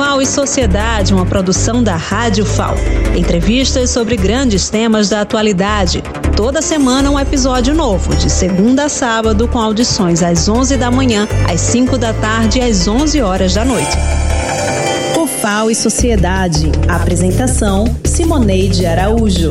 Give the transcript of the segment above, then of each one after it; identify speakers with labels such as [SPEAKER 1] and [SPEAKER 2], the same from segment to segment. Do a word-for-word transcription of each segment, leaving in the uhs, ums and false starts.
[SPEAKER 1] F A O e Sociedade, uma produção da Rádio F A O. Entrevistas sobre grandes temas da atualidade. Toda semana um episódio novo, de segunda a sábado, com audições às onze da manhã, às cinco da tarde e às onze horas da noite. O F A O e Sociedade. Apresentação: Simoneide Araújo.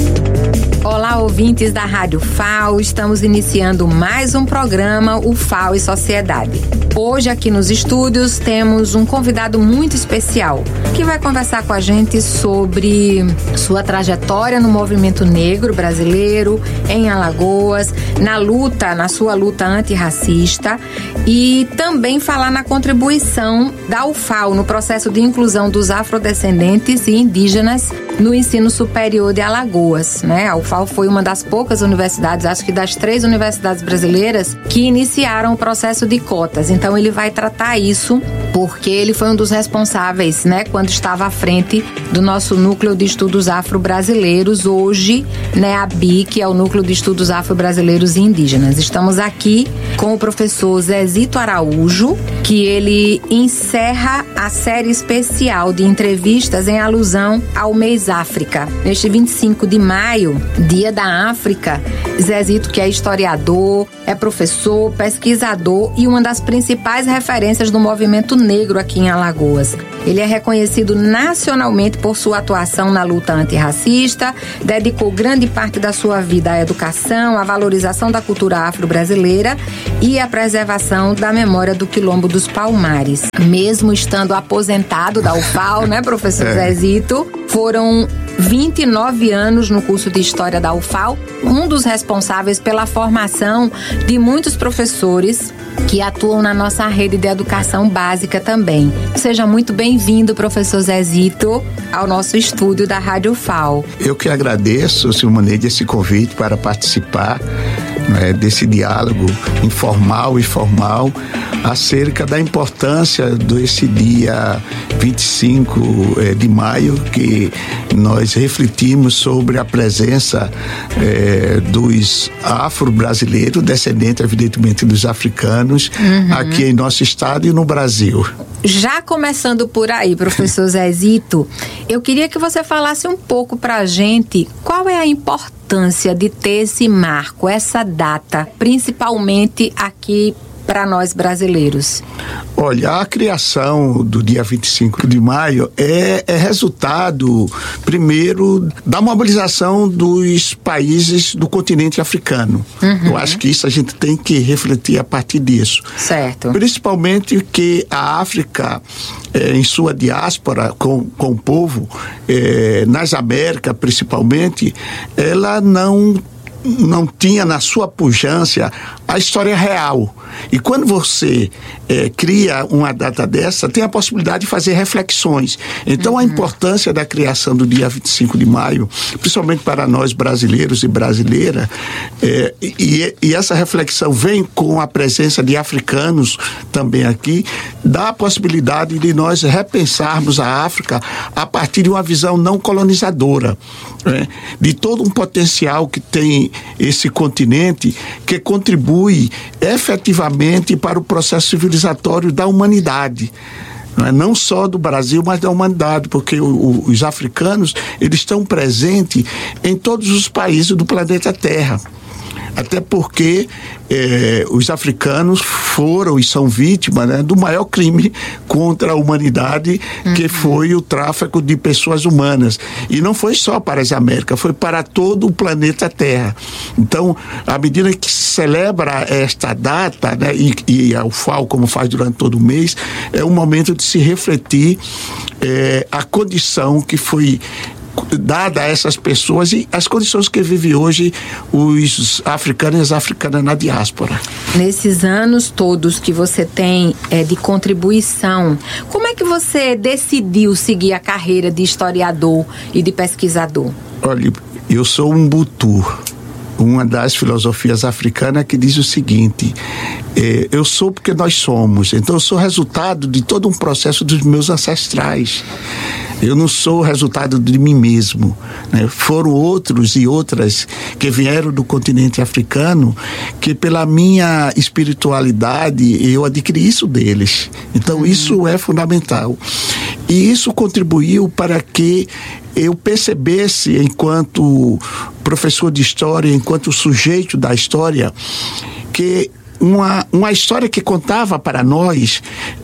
[SPEAKER 2] Olá, ouvintes da Rádio F A O, estamos iniciando mais um programa, o F A O e Sociedade. Hoje aqui nos estúdios temos um convidado muito especial, que vai conversar com a gente sobre sua trajetória no movimento negro brasileiro, em Alagoas, na luta, na sua luta antirracista, e também falar na contribuição da U F A O no processo de inclusão dos afrodescendentes e indígenas no ensino superior de Alagoas, né? A U F A O foi uma das poucas universidades, acho que das três universidades brasileiras, que iniciaram o processo de cotas. Então ele vai tratar isso porque ele foi um dos responsáveis, né, quando estava à frente do nosso Núcleo de Estudos Afro-Brasileiros, hoje, né, a B I, que é o Núcleo de Estudos Afro-Brasileiros e Indígenas. Estamos aqui com o professor Zezito Araújo, que ele encerra a série especial de entrevistas em alusão ao mês África. Neste vinte e cinco de maio, Dia da África, Zezito, que é historiador, é professor, pesquisador e uma das principais referências do movimento negro aqui em Alagoas. Ele é reconhecido nacionalmente por sua atuação na luta antirracista, dedicou grande parte da sua vida à educação, à valorização da cultura afro-brasileira e à preservação da memória do Quilombo dos Palmares. Mesmo estando aposentado da U F A O, né, professor é. Zezito, foram vinte e nove anos no curso de História da U F A O, um dos responsáveis pela formação de muitos professores que atuam na nossa rede de educação básica também. Seja muito bem-vindo, professor Zezito, ao nosso estúdio da Rádio F A O.
[SPEAKER 3] Eu que agradeço, Simoneide, esse convite para participar, né, desse diálogo informal e formal acerca da importância desse dia vinte e cinco de maio, que nós refletimos sobre a presença eh, dos afro-brasileiros, descendentes, evidentemente, dos africanos, uhum. aqui em nosso estado e no Brasil.
[SPEAKER 2] Já começando por aí, professor Zezito, eu queria que você falasse um pouco para a gente qual é a importância de ter esse marco, essa data, principalmente aqui para nós brasileiros.
[SPEAKER 3] Olha, a criação do dia vinte e cinco de maio é, é resultado, primeiro, da mobilização dos países do continente africano. Uhum. Eu acho que isso a gente tem que refletir a partir disso.
[SPEAKER 2] Certo.
[SPEAKER 3] Principalmente que a África, é, em sua diáspora com, com o povo, é, nas Américas principalmente, ela não não tinha na sua pujança a história real. E quando você é, cria uma data dessa, tem a possibilidade de fazer reflexões. Então, uhum. a importância da criação do dia vinte e cinco de maio, principalmente para nós brasileiros e brasileiras, é, e, e essa reflexão vem com a presença de africanos também aqui, dá a possibilidade de nós repensarmos a África a partir de uma visão não colonizadora, né? De todo um potencial que tem esse continente, que contribui efetivamente para o processo civilizatório da humanidade. Não só do Brasil, mas da humanidade, porque o, o, os africanos, eles estão presentes em todos os países do planeta Terra. Até porque eh, os africanos foram e são vítimas, né, do maior crime contra a humanidade, uhum. que foi o tráfico de pessoas humanas. E não foi só para as Américas, foi para todo o planeta Terra. Então, à medida que se celebra esta data, né, e, e a U F A O, como faz durante todo o mês, é um momento de se refletir eh, a condição que foi dada a essas pessoas e as condições que vivem hoje os africanos e as africanas na diáspora.
[SPEAKER 2] Nesses anos todos que você tem é, de contribuição, como é que você decidiu seguir a carreira de historiador e de pesquisador?
[SPEAKER 3] Olha, eu sou um Butu, uma das filosofias africanas que diz o seguinte: é, eu sou porque nós somos, então eu sou resultado de todo um processo dos meus ancestrais. Eu não sou resultado de mim mesmo, né? Foram outros e outras que vieram do continente africano que, pela minha espiritualidade, eu adquiri isso deles. Então, uhum. isso é fundamental. E isso contribuiu para que eu percebesse, enquanto professor de história, enquanto sujeito da história, que uma, uma história que contava para nós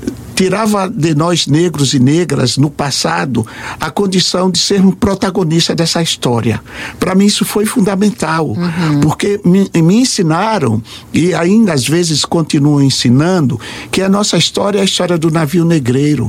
[SPEAKER 3] tirava de nós negros e negras no passado a condição de sermos protagonistas dessa história. Para mim isso foi fundamental, uhum. porque me, me ensinaram, e ainda às vezes continuam ensinando, que a nossa história é a história do navio negreiro.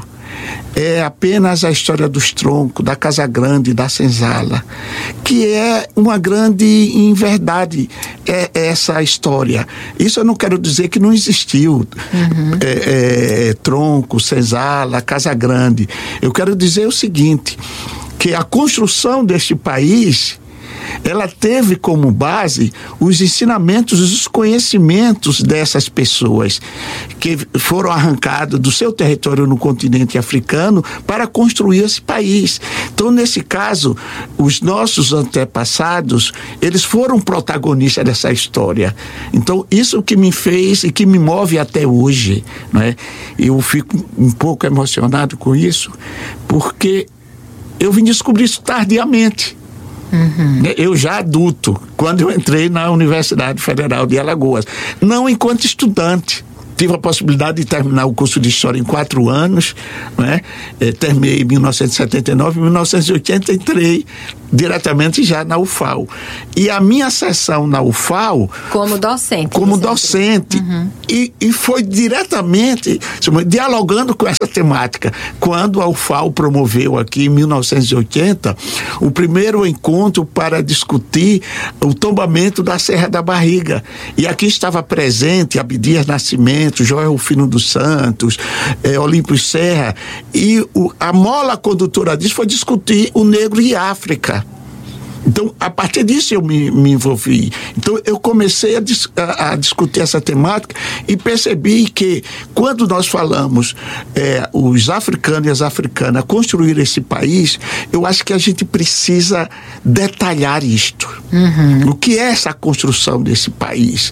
[SPEAKER 3] É apenas a história dos troncos, da Casa Grande, da senzala, que é uma grande inverdade, é essa história. Isso eu não quero dizer que não existiu, uhum. é, é, tronco, senzala, Casa Grande. Eu quero dizer o seguinte, que a construção deste país, ela teve como base os ensinamentos, os conhecimentos dessas pessoas que foram arrancados do seu território no continente africano para construir esse país. Então, nesse caso, os nossos antepassados, eles foram protagonistas dessa história. Então, isso que me fez e que me move até hoje, não é? Eu fico um pouco emocionado com isso, porque eu vim descobrir isso tardiamente. Uhum. Eu já adulto, quando eu entrei na Universidade Federal de Alagoas, não enquanto estudante. Tive a possibilidade de terminar o curso de História em quatro anos, né? É, terminei em mil novecentos e setenta e nove, em mil novecentos e oitenta entrei diretamente já na U F A O. E a minha sessão na U F A O...
[SPEAKER 2] Como docente.
[SPEAKER 3] Como docente. Uhum. E, e foi diretamente, dialogando com essa temática. Quando a U F A O promoveu aqui, em mil novecentos e oitenta, o primeiro encontro para discutir o tombamento da Serra da Barriga. E aqui estava presente Abdias Nascimento, Joel Rufino dos Santos, eh, Olímpio Serra, e o, a mola condutora disso foi discutir o negro e África. Então, a partir disso eu me, me envolvi. Então, eu comecei a, dis, a, a discutir essa temática e percebi que, quando nós falamos eh, os africanos e as africanas construir esse país, eu acho que a gente precisa detalhar isto. Uhum. O que é essa construção desse país?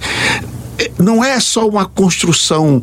[SPEAKER 3] Não é só uma construção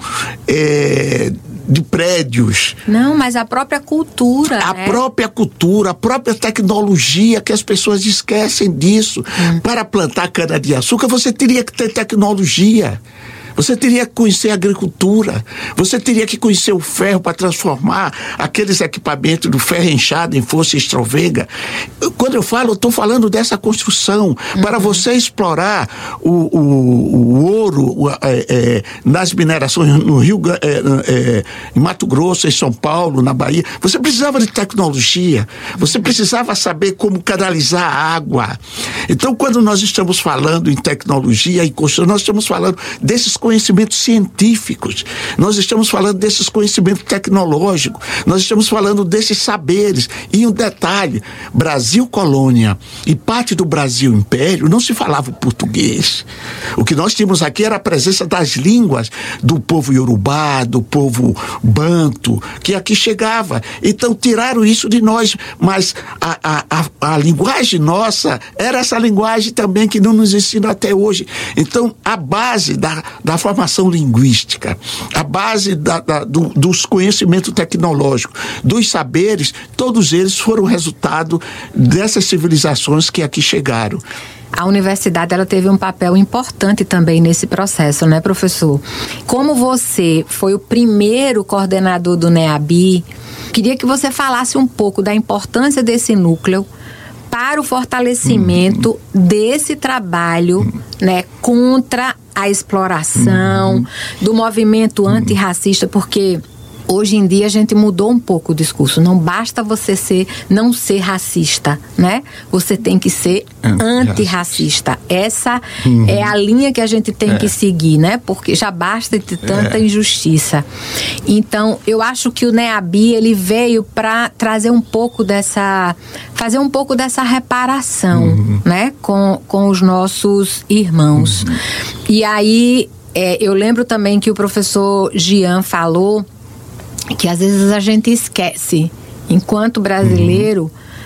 [SPEAKER 3] é, de prédios.
[SPEAKER 2] Não, mas a própria cultura.
[SPEAKER 3] A
[SPEAKER 2] né?
[SPEAKER 3] própria cultura, a própria tecnologia, que as pessoas esquecem disso. Hum. Para plantar cana-de-açúcar, você teria que ter tecnologia. Você teria que conhecer a agricultura, você teria que conhecer o ferro para transformar aqueles equipamentos do ferro inchado em força extravega. Quando eu falo, eu estou falando dessa construção, uhum. para você explorar o, o, o ouro o, é, é, nas minerações no Rio, é, é, em Mato Grosso, em São Paulo, na Bahia. Você precisava de tecnologia, você precisava saber como canalizar a água. Então, quando nós estamos falando em tecnologia e construção, nós estamos falando desses conhecimentos científicos, nós estamos falando desses conhecimentos tecnológicos, nós estamos falando desses saberes. E um detalhe, Brasil colônia e parte do Brasil império não se falava o português. O que nós tínhamos aqui era a presença das línguas do povo iorubá, do povo banto, que aqui chegava. Então tiraram isso de nós, mas a, a, a, a linguagem nossa era essa linguagem também que não nos ensina até hoje. Então a base da, da formação linguística, a base da, da, do, dos conhecimentos tecnológicos, dos saberes, todos eles foram resultado dessas civilizações que aqui chegaram.
[SPEAKER 2] A universidade, ela teve um papel importante também nesse processo, né, professor? Como você foi o primeiro coordenador do NEABI, queria que você falasse um pouco da importância desse núcleo para o fortalecimento uhum. desse trabalho, uhum. né, contra a exploração, uhum. do movimento antirracista, porque hoje em dia a gente mudou um pouco o discurso. Não basta você ser, não ser racista, né? Você tem que ser antirracista. Essa uhum. é a linha que a gente tem é. que seguir, né? Porque já basta de tanta é. injustiça. Então, eu acho que o NEABI, ele veio para trazer um pouco dessa, fazer um pouco dessa reparação, uhum. né? Com, com os nossos irmãos. Uhum. E aí, é, eu lembro também que o professor Gian falou que às vezes a gente esquece, enquanto brasileiro, uhum.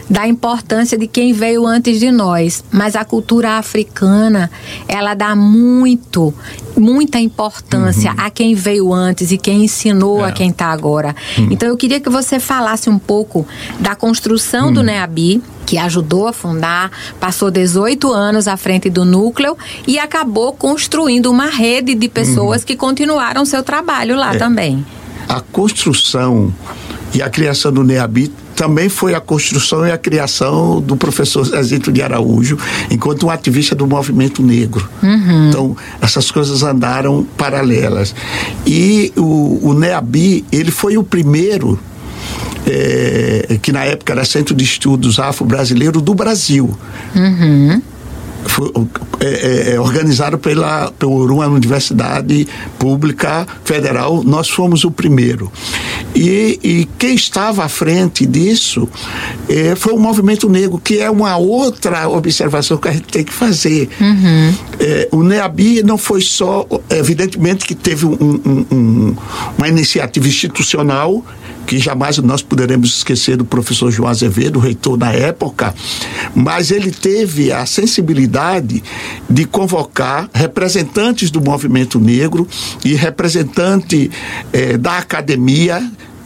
[SPEAKER 2] da importância de quem veio antes de nós, mas a cultura africana, ela dá muito, muita importância uhum. a quem veio antes e quem ensinou é. a quem está agora. Uhum. Então eu queria que você falasse um pouco da construção uhum. do NEABI, que ajudou a fundar, passou dezoito anos à frente do núcleo e acabou construindo uma rede de pessoas uhum. que continuaram seu trabalho lá é. também.
[SPEAKER 3] A construção e a criação do NEABI também foi a construção e a criação do professor Zezito de Araújo, enquanto um ativista do movimento negro. Uhum. Então, essas coisas andaram paralelas. E o, o NEABI, ele foi o primeiro, é, que na época era Centro de Estudos Afro-Brasileiro do Brasil. Uhum. Foi, é, é, organizado pela, por uma universidade pública federal. Nós fomos o primeiro. E, e quem estava à frente disso é, foi o movimento negro, que é uma outra observação que a gente tem que fazer. Uhum. É, o NEABI não foi só, evidentemente que teve um, um, um, uma iniciativa institucional, que jamais nós poderemos esquecer do professor João Azevedo, reitor na época, mas ele teve a sensibilidade de convocar representantes do movimento negro e representante eh, da academia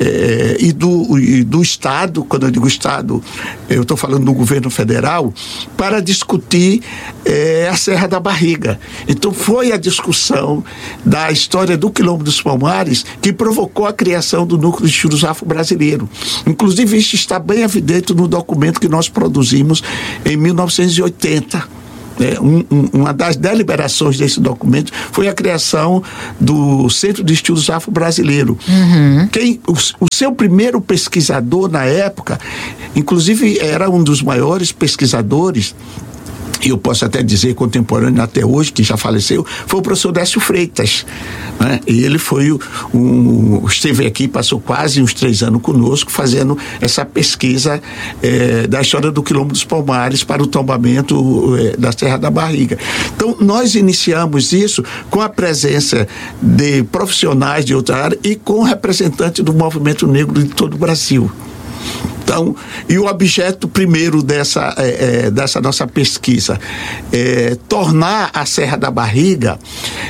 [SPEAKER 3] É, e, do, e do Estado, quando eu digo Estado, eu estou falando do governo federal, para discutir é, a Serra da Barriga. Então foi a discussão da história do Quilombo dos Palmares que provocou a criação do Núcleo de Estudos Afro-Brasileiro. Inclusive isso está bem evidente no documento que nós produzimos em mil novecentos e oitenta. É, um, um, uma das deliberações desse documento foi a criação do Centro de Estudos Afro-Brasileiro. Uhum. Quem, o, o seu primeiro pesquisador na época, inclusive era um dos maiores pesquisadores, e eu posso até dizer contemporâneo até hoje, que já faleceu, foi o professor Décio Freitas, né? E ele foi o, um, esteve aqui, passou quase uns três anos conosco, fazendo essa pesquisa é, da história do Quilombo dos Palmares para o tombamento é, da Serra da Barriga. Então, nós iniciamos isso com a presença de profissionais de outra área e com representantes do movimento negro de todo o Brasil. Então, e o objeto primeiro dessa, é, é, dessa nossa pesquisa é tornar a Serra da Barriga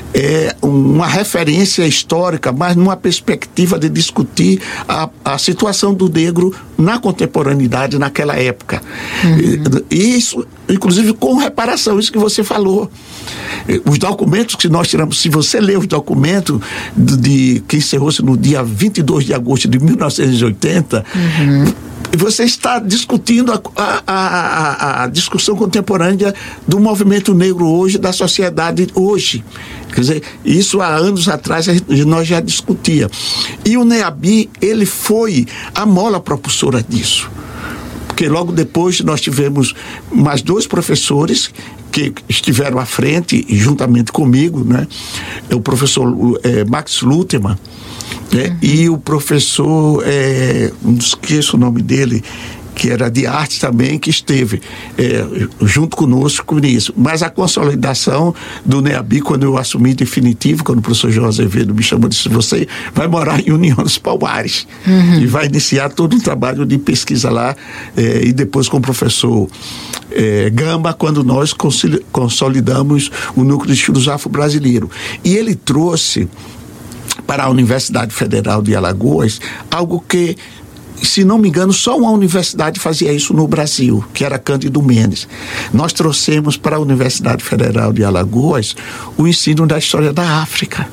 [SPEAKER 3] é, uma referência histórica, mas numa perspectiva de discutir a, a situação do negro na contemporaneidade naquela época. Uhum. E isso, inclusive, com reparação, isso que você falou. Os documentos que nós tiramos, se você ler os documentos de, de, que encerrou-se no dia vinte e dois de agosto de mil novecentos e oitenta, uhum. você está discutindo a, a, a, a discussão contemporânea do movimento negro hoje, da sociedade hoje. Quer dizer, isso há anos atrás nós já discutia. E o NEABI, ele foi a mola propulsora disso. Porque logo depois nós tivemos mais dois professores que estiveram à frente, juntamente comigo, né? O professor é, Max Lutermann, né? Uhum. E o professor, é, não esqueço o nome dele, que era de arte também, que esteve é, junto conosco nisso. Mas a consolidação do NEABI, quando eu assumi definitivo, quando o professor João Azevedo me chamou, disse: você vai morar em União dos Palmares. Uhum. E vai iniciar todo um trabalho de pesquisa lá, é, e depois com o professor é, Gamba, quando nós consolidamos o Núcleo de Estudos Afro-Brasileiro. E ele trouxe para a Universidade Federal de Alagoas algo que, se não me engano, só uma universidade fazia isso no Brasil, que era Cândido Mendes. Nós trouxemos para a Universidade Federal de Alagoas o ensino da história da África.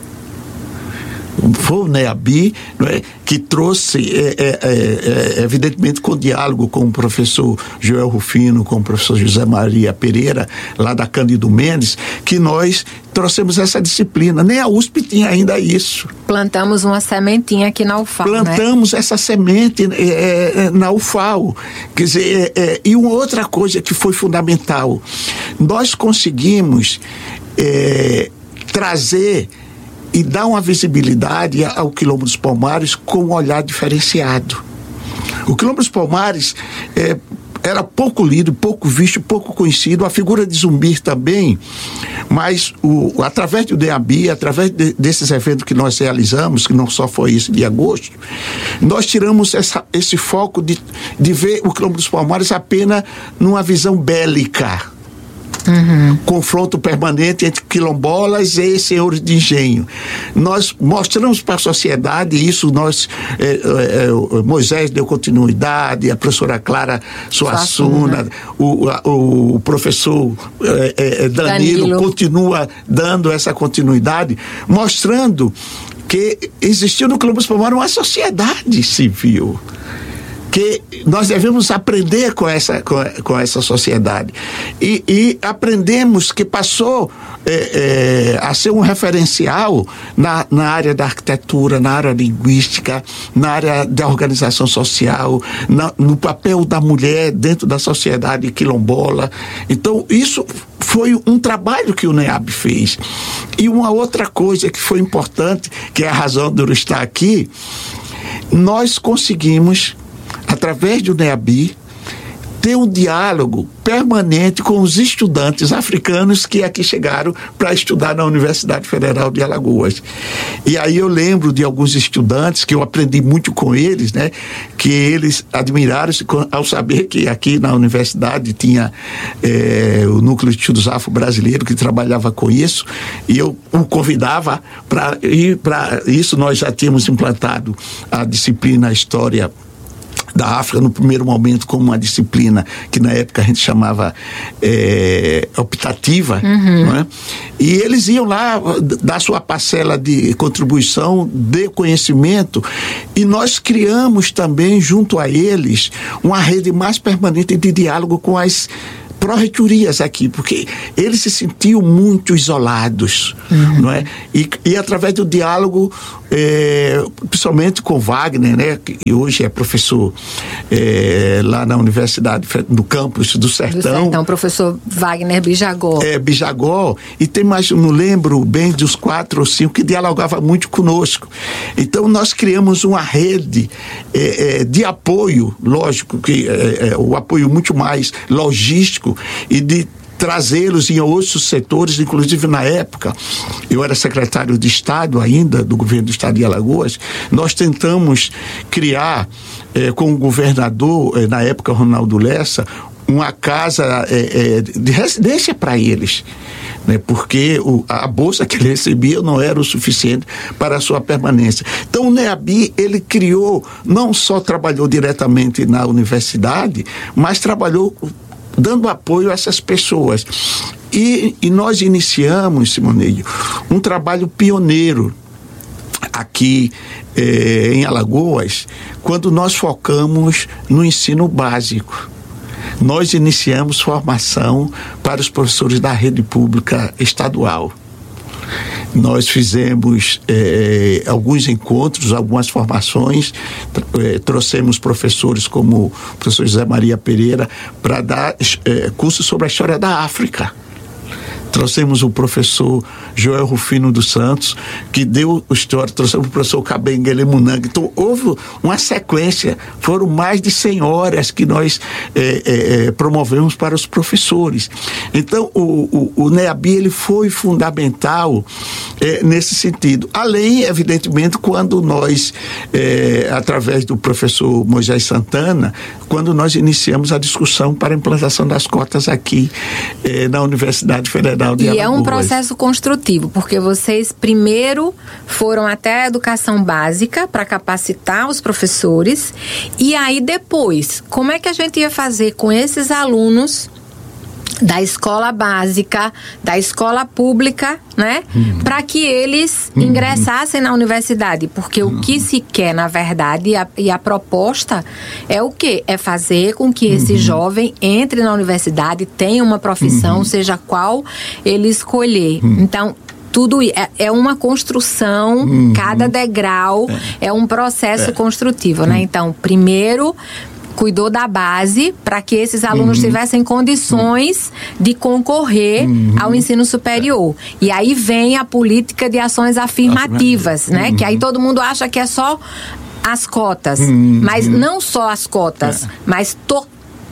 [SPEAKER 3] Foi o NEABI, não é, que trouxe, é, é, é, evidentemente com diálogo com o professor Joel Rufino, com o professor José Maria Pereira, lá da Cândido Mendes, que nós trouxemos essa disciplina. Nem a U S P tinha ainda isso.
[SPEAKER 2] Plantamos uma sementinha aqui na U F A L,
[SPEAKER 3] Plantamos
[SPEAKER 2] né?
[SPEAKER 3] essa semente é, é, na U F A L. Quer dizer, é, é, e uma outra coisa que foi fundamental, nós conseguimos é, trazer e dar uma visibilidade ao Quilombo dos Palmares com um olhar diferenciado. O Quilombo dos Palmares é, era pouco lido, pouco visto, pouco conhecido, a figura de Zumbi também, mas o, através do NEABI, através de, desses eventos que nós realizamos, que não só foi esse de agosto, nós tiramos essa, esse foco de, de ver o Quilombo dos Palmares apenas numa visão bélica. Uhum. Confronto permanente entre quilombolas e senhores de engenho. Nós mostramos para a sociedade isso, nós é, é, Moisés deu continuidade, a professora Clara Suassuna, o, a, o professor é, é, Danilo, Danilo continua dando essa continuidade, mostrando que existiu no Quilombo dos Palmares uma sociedade civil, que nós devemos aprender com essa, com, com essa sociedade. E, e aprendemos que passou é, é, a ser um referencial na, na área da arquitetura, na área linguística, na área da organização social, na, no papel da mulher dentro da sociedade quilombola. Então, isso foi um trabalho que o NEAB fez. E uma outra coisa que foi importante, que é a razão de eu estar aqui, nós conseguimos, através do NEABI, ter um diálogo permanente com os estudantes africanos que aqui chegaram para estudar na Universidade Federal de Alagoas. E aí eu lembro de alguns estudantes que eu aprendi muito com eles, né, que eles admiraram-se ao saber que aqui na universidade tinha é, o Núcleo de Estudos Afro-Brasileiro que trabalhava com isso, e eu o convidava para ir para isso. Nós já tínhamos implantado a disciplina História da África no primeiro momento como uma disciplina que na época a gente chamava é, optativa, uhum. Não é? E eles iam lá dar sua parcela de contribuição, de conhecimento, e nós criamos também junto a eles uma rede mais permanente de diálogo com as pró-reitorias aqui, porque eles se sentiam muito isolados, uhum. Não é? E, e através do diálogo, é, principalmente com Wagner, né, que hoje é professor é, lá na Universidade, no campus do Sertão. Do
[SPEAKER 2] Sertão, professor Wagner Bijagó.
[SPEAKER 3] É, Bijagó, e tem mais, não lembro bem, dos quatro ou cinco que dialogava muito conosco. Então nós criamos uma rede é, é, de apoio, lógico que é, é, o apoio muito mais logístico, e de trazê-los em outros setores, inclusive na época, eu era secretário de Estado ainda, do governo do Estado de Alagoas, nós tentamos criar, eh, com o governador, eh, na época, Ronaldo Lessa, uma casa eh, eh, de residência para eles, né, porque o, a bolsa que ele recebia não era o suficiente para a sua permanência. Então o NEABI, ele criou, não só trabalhou diretamente na universidade, mas trabalhou dando apoio a essas pessoas. E, e nós iniciamos, Simoneio, um trabalho pioneiro aqui eh, em Alagoas, quando nós focamos no ensino básico. Nós iniciamos formação para os professores da rede pública estadual. Nós fizemos eh, alguns encontros, algumas formações, eh, trouxemos professores como o professor José Maria Pereira para dar eh, cursos sobre a história da África. Trouxemos o professor Joel Rufino dos Santos, que deu história, trouxemos o professor Kabengele Munang. Então, houve uma sequência, foram mais de cem horas que nós é, é, promovemos para os professores. Então, o, o, o NEABI, ele foi fundamental é, nesse sentido. Além, evidentemente, quando nós, é, através do professor Moisés Santana, quando nós iniciamos a discussão para a implantação das cotas aqui é, na Universidade Federal.
[SPEAKER 2] E é um processo construtivo, porque vocês primeiro foram até a educação básica para capacitar os professores, e aí depois, como é que a gente ia fazer com esses alunos da escola básica, da escola pública, né? Uhum. Para que eles uhum. ingressassem na universidade. Porque uhum. o que se quer, na verdade, e a, e a proposta é o quê? É fazer com que esse uhum. jovem entre na universidade, tenha uma profissão, uhum. seja qual ele escolher. Uhum. Então, tudo é, é uma construção, uhum. cada degrau é, é um processo é. construtivo, uhum. né? Então, primeiro cuidou da base para que esses alunos uhum. tivessem condições uhum. de concorrer uhum. ao ensino superior. E aí vem a política de ações afirmativas, né? Uhum. Que aí todo mundo acha que é só as cotas. Uhum. Mas não só as cotas, é. mas to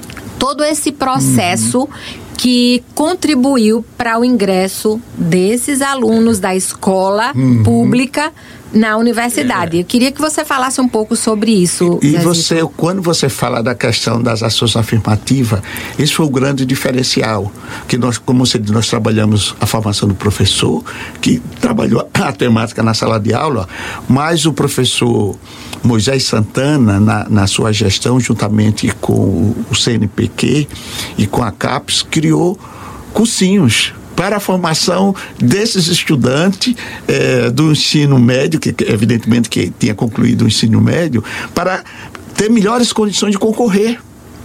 [SPEAKER 2] todo esse processo uhum. que contribuiu para o ingresso desses alunos da escola uhum. pública na universidade. É. Eu queria que você falasse um pouco sobre isso.
[SPEAKER 3] E, e você, quando você fala da questão das ações afirmativas, esse foi o grande diferencial, que nós, como você diz, nós trabalhamos a formação do professor, que trabalhou a temática na sala de aula, mas o professor Moisés Santana, na, na sua gestão, juntamente com o C N P Q e com a CAPES, criou cursinhos para a formação desses estudantes eh, do ensino médio, que evidentemente que tinha concluído o ensino médio, para ter melhores condições de concorrer.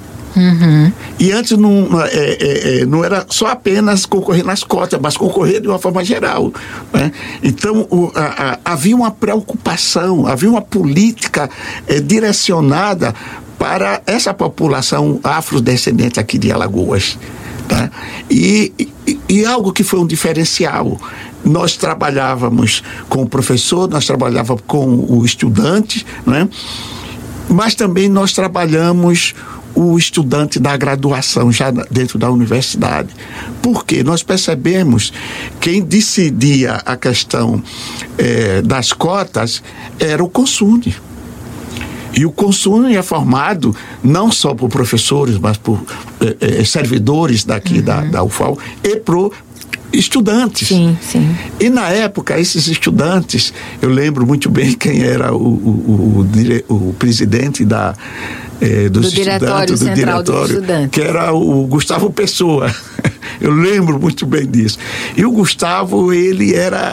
[SPEAKER 3] Uhum. E antes não, é, é, não era só apenas concorrer nas cotas, mas concorrer de uma forma geral, né? Então o, a, a, havia uma preocupação, havia uma política é, direcionada para essa população afrodescendente aqui de Alagoas. Tá? E, e, e algo que foi um diferencial, nós trabalhávamos com o professor, nós trabalhávamos com o estudante, né? Mas também nós trabalhamos o estudante da graduação já dentro da universidade. Porque nós percebemos que quem decidia a questão eh, das cotas era o CONSUNE. E o CONSUNE é formado não só por professores, mas por eh, eh, servidores daqui uhum. da, da U F A L e por estudantes.
[SPEAKER 2] Sim, sim.
[SPEAKER 3] E na época, esses estudantes, eu lembro muito bem quem era o, o, o, o, o presidente da, eh, dos
[SPEAKER 2] do diretório
[SPEAKER 3] do
[SPEAKER 2] central
[SPEAKER 3] diretório,
[SPEAKER 2] dos estudantes,
[SPEAKER 3] que era o Gustavo Pessoa. Eu lembro muito bem disso. E o Gustavo, ele era...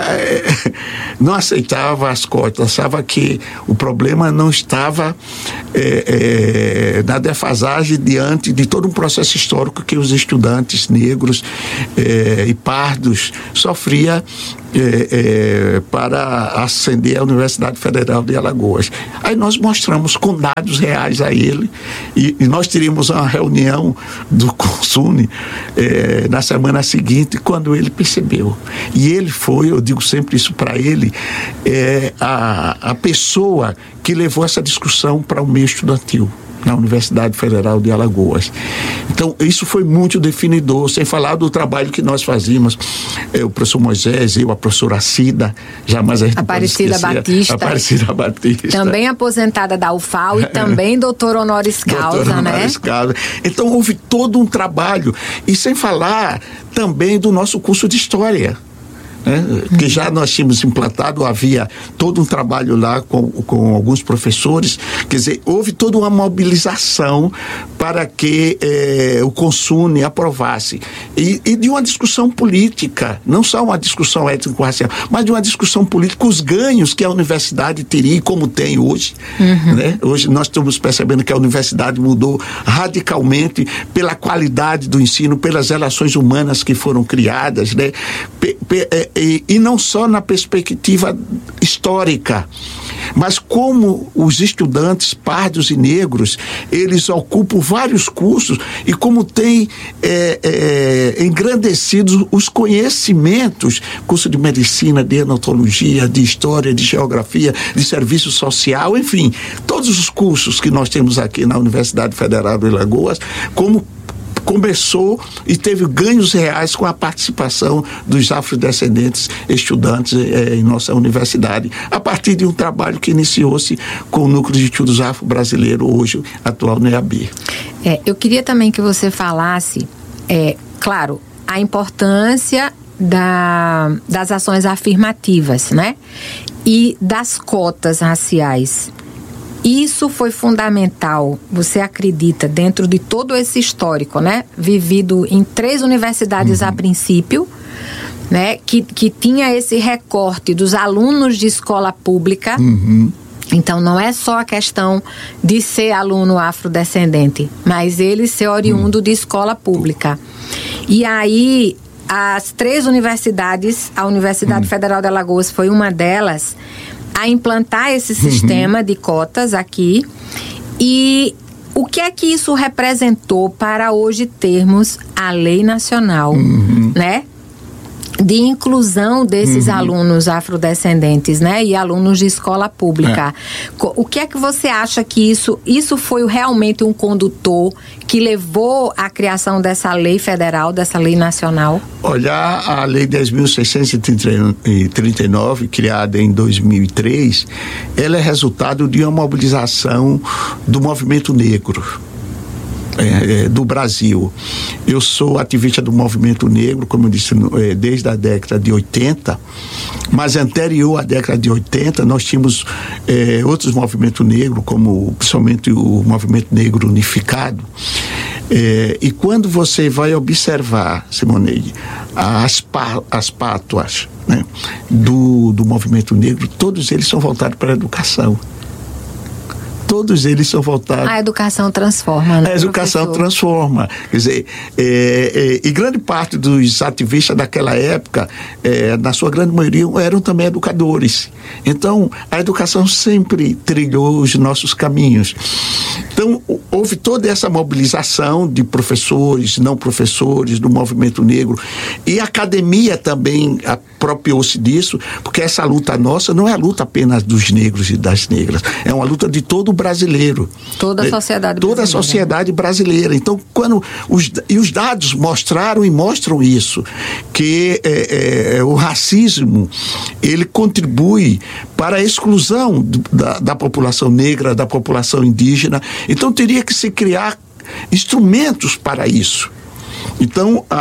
[SPEAKER 3] não aceitava as cotas, achava que o problema não estava é, é, na defasagem diante de todo um processo histórico que os estudantes negros é, e pardos sofriam é, é, para ascender à Universidade Federal de Alagoas. Aí nós mostramos com dados reais a ele, e, e nós teríamos uma reunião do CONSUNE é, na semana seguinte, quando ele percebeu. E ele foi, eu digo sempre isso para ele, é, a, a pessoa que levou essa discussão para o meio estudantil na Universidade Federal de Alagoas. Então, isso foi muito definidor, sem falar do trabalho que nós fazíamos. É, o professor Moisés, eu, a professora Cida, jamais a gente
[SPEAKER 2] Aparecida Batista.
[SPEAKER 3] Aparecida Batista.
[SPEAKER 2] Também aposentada da U F A L e também doutor honoris causa,
[SPEAKER 3] doutor
[SPEAKER 2] né?
[SPEAKER 3] Honoris causa. Então, houve todo um trabalho. E sem falar também do nosso curso de História. Né? Uhum. Que já nós tínhamos implantado, havia todo um trabalho lá com, com alguns professores, quer dizer, houve toda uma mobilização para que eh, o CONSUNE aprovasse, e, e de uma discussão política, não só uma discussão étnico-racial, mas de uma discussão política, os ganhos que a universidade teria, como tem hoje. Uhum. Né? Hoje nós estamos percebendo que a universidade mudou radicalmente pela qualidade do ensino, pelas relações humanas que foram criadas, né? P, p, é, E, e não só na perspectiva histórica, mas como os estudantes pardos e negros, eles ocupam vários cursos e como têm é, é, engrandecido os conhecimentos, curso de medicina, de entomologia, de história, de geografia, de serviço social, enfim, todos os cursos que nós temos aqui na Universidade Federal de Alagoas, como começou e teve ganhos reais com a participação dos afrodescendentes estudantes eh, em nossa universidade, a partir de um trabalho que iniciou-se com o Núcleo de Estudos Afro-Brasileiro, hoje atual no E A B.
[SPEAKER 2] É, eu queria também que você falasse, é, claro, a importância da, das ações afirmativas, né? E das cotas raciais. Isso foi fundamental, você acredita, dentro de todo esse histórico, né? Vivido em três universidades uhum. a princípio, né? Que, que tinha esse recorte dos alunos de escola pública. Uhum. Então, não é só a questão de ser aluno afrodescendente, mas ele ser oriundo uhum. de escola pública. E aí, as três universidades, a Universidade uhum. Federal de Alagoas foi uma delas, a implantar esse sistema uhum. de cotas aqui. E o que é que isso representou para hoje termos a lei nacional, uhum. né? de inclusão desses uhum. alunos afrodescendentes, né? E alunos de escola pública. É. O que é que você acha que isso, isso foi realmente um condutor que levou à criação dessa lei federal, dessa lei nacional?
[SPEAKER 3] Olha, a lei dez mil seiscentos e trinta e nove, criada em dois mil e três, ela é resultado de uma mobilização do movimento negro. É, do Brasil. Eu sou ativista do movimento negro, como eu disse, é, desde a década de oitenta, mas anterior à década de oitenta nós tínhamos é, outros movimentos negros, como principalmente o movimento negro unificado. É, e quando você vai observar, Simoneide, as, pá, as pátuas, né, do, do movimento negro, todos eles são voltados para a educação. Todos eles são voltados...
[SPEAKER 2] A educação transforma, né,
[SPEAKER 3] A educação professor? transforma. Quer dizer, é, é, e grande parte dos ativistas daquela época, é, na sua grande maioria, eram também educadores. Então, a educação sempre trilhou os nossos caminhos. Então, houve toda essa mobilização de professores, não professores, do movimento negro. E a academia também apropriou-se disso, porque essa luta nossa não é a luta apenas dos negros e das negras. É uma luta de todo o brasileiro.
[SPEAKER 2] Toda a sociedade
[SPEAKER 3] Toda
[SPEAKER 2] brasileira.
[SPEAKER 3] a sociedade brasileira. Então, quando os, e os dados mostraram e mostram isso, que é, é, o racismo, ele contribui para a exclusão do, da, da população negra, da população indígena. Então, teria que se criar instrumentos para isso. Então, a,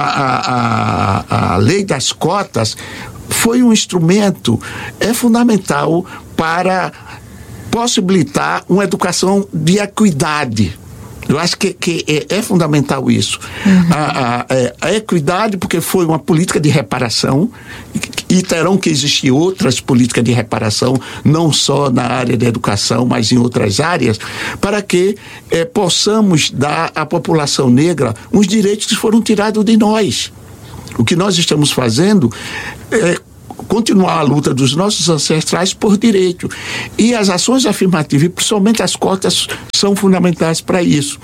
[SPEAKER 3] a, a, a lei das cotas foi um instrumento é fundamental para possibilitar uma educação de equidade. Eu acho que, que é, é fundamental isso. Uhum. A, a, a equidade, porque foi uma política de reparação, e terão que existir outras políticas de reparação, não só na área da educação, mas em outras áreas, para que é, possamos dar à população negra os direitos que foram tirados de nós. O que nós estamos fazendo é continuar a luta dos nossos ancestrais por direito. E as ações afirmativas, e principalmente as cotas, são fundamentais para isso.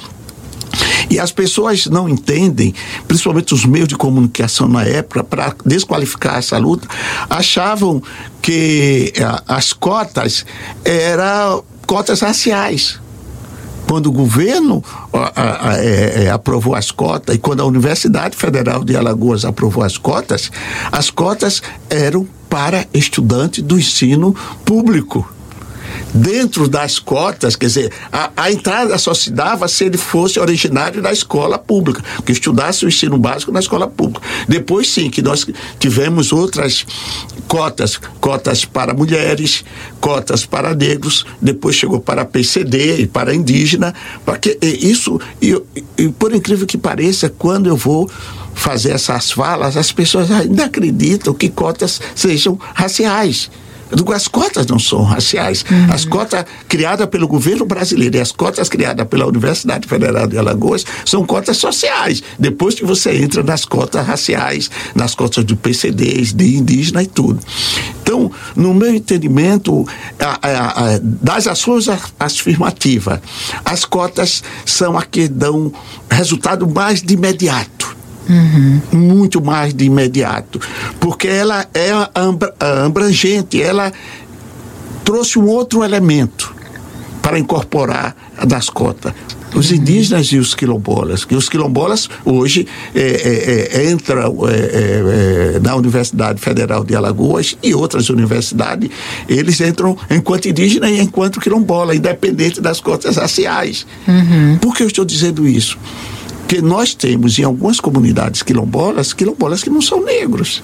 [SPEAKER 3] E as pessoas não entendem, principalmente os meios de comunicação na época, para desqualificar essa luta, achavam que a, as cotas eram cotas raciais. Quando o governo a, a, a, é, aprovou as cotas, e quando a Universidade Federal de Alagoas aprovou as cotas, as cotas eram para estudantes do ensino público. Dentro das cotas, quer dizer, a, a entrada só se dava se ele fosse originário da escola pública, que estudasse o ensino básico na escola pública. Depois, sim, que nós tivemos outras cotas, cotas para mulheres, cotas para negros, depois chegou para P C D e para indígena, porque isso, e, e por incrível que pareça, quando eu vou fazer essas falas, as pessoas ainda acreditam que cotas sejam raciais. As cotas não são raciais. Uhum. As cotas criadas pelo governo brasileiro e as cotas criadas pela Universidade Federal de Alagoas são cotas sociais. Depois que você entra nas cotas raciais, nas cotas do P C D, de indígena e tudo. Então, no meu entendimento, a, a, a, das ações afirmativas, as cotas são as que dão resultado mais de imediato. Uhum. Muito mais de imediato, porque ela é abrangente, ela trouxe um outro elemento para incorporar das cotas. Os indígenas e os quilombolas, que os quilombolas hoje é, é, é, entram é, é, na Universidade Federal de Alagoas e outras universidades, eles entram enquanto indígena e enquanto quilombola, independente das cotas raciais. Uhum. Por que eu estou dizendo isso? Porque nós temos em algumas comunidades quilombolas, quilombolas que não são negros.